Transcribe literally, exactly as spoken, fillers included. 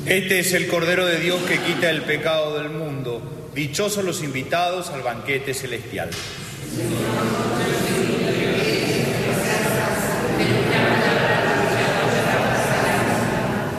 Este es el Cordero de Dios que quita el pecado del mundo. Dichosos los invitados al banquete celestial.